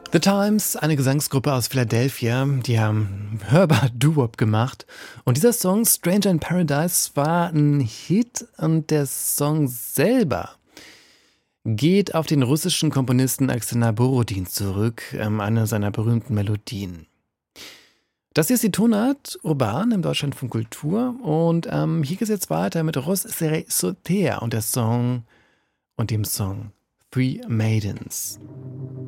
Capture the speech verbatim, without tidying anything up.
The Times, eine Gesangsgruppe aus Philadelphia, die haben hörbar Doo-Wop gemacht. Und dieser Song Stranger in Paradise war ein Hit und der Song selber geht auf den russischen Komponisten Alexander Borodin zurück, ähm, eine seiner berühmten Melodien. Das hier ist die Tonart Urban im Deutschlandfunk Kultur und ähm, hier geht es jetzt weiter mit Ros Serey Soter und der Song und dem Song Three Maidens.